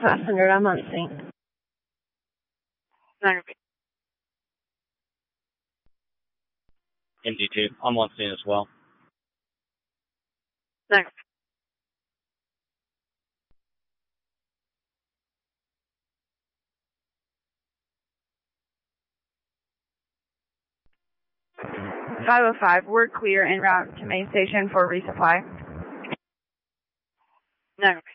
500 on Muncie. MD2, I'm on scene as well. Thanks. .505, we're clear en route to main station for resupply. Thanks.